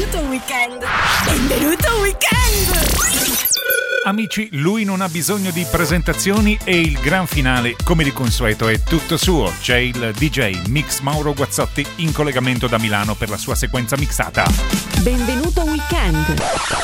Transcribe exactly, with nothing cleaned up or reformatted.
Benvenuto Weekend. Benvenuto Weekend. Amici, lui non ha bisogno di presentazioni e il gran finale, come di consueto, è tutto suo. C'è il D J Mix Mauro Guazzotti in collegamento da Milano per la sua sequenza mixata. Benvenuto Weekend.